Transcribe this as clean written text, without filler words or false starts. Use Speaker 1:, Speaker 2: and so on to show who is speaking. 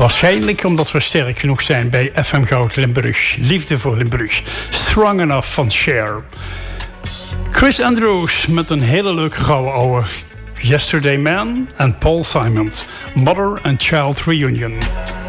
Speaker 1: Waarschijnlijk omdat we sterk genoeg zijn bij FM Goud Limburg. Liefde voor Limburg. Strong Enough van Cher. Chris Andrews met een hele leuke gouden ouwe. Yesterday Man en Paul Simon. Mother and Child Reunion.